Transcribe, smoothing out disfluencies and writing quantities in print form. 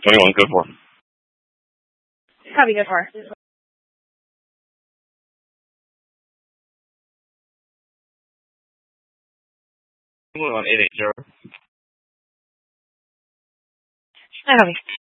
21, good for. Copy, good for. On 880. I copy.